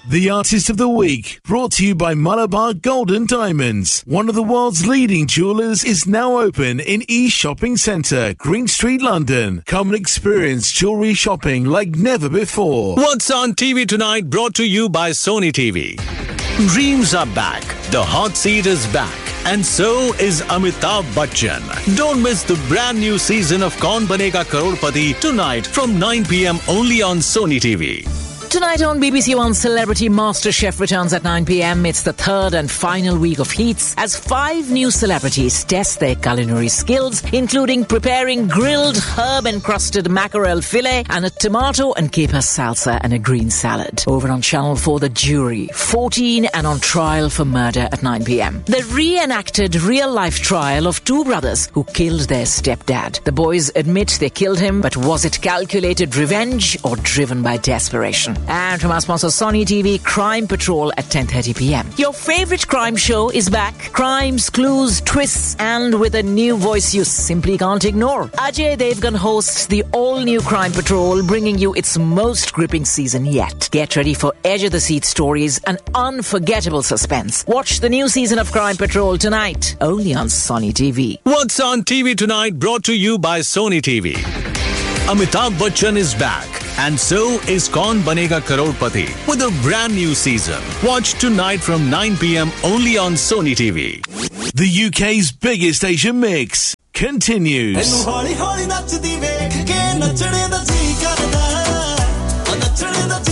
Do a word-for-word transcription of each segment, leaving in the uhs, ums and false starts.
The Artist of the Week, brought to you by Malabar Golden Diamonds. One of the world's leading jewellers is now open in East Shopping Centre, Green Street, London. Come and experience jewellery shopping like never before. What's on T V tonight, brought to you by Sony T V. Dreams are back. The hot seat is back. And so is Amitabh Bachchan. Don't miss the brand new season of Kaun Banega Crorepati tonight from nine p.m. only on Sony T V. Tonight on B B C One, Celebrity MasterChef returns at nine p.m. It's the third and final week of heats as five new celebrities test their culinary skills, including preparing grilled herb-encrusted mackerel fillet and a tomato and caper salsa and a green salad. Over on Channel four, The Jury, fourteen and on trial for murder at nine p.m. The reenacted real-life trial of two brothers who killed their stepdad. The boys admit they killed him, but was it calculated revenge or driven by desperation? And from our sponsor Sony T V, Crime Patrol at ten thirty p.m. Your favourite crime show is back. Crimes, clues, twists, and with a new voice you simply can't ignore. Ajay Devgan hosts the all-new Crime Patrol, bringing you its most gripping season yet. Get ready for edge-of-the-seat stories and unforgettable suspense. Watch the new season of Crime Patrol tonight, only on Sony T V. What's on T V tonight, brought to you by Sony T V. Amitabh Bachchan is back. And so is Kaun Banega Crorepati with a brand new season. Watch tonight from nine p.m. only on Sony T V. The U K's biggest Asian mix continues.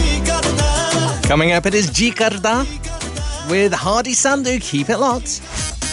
Coming up, it is Ji Karda with Hardy Sandhu. Keep it locked.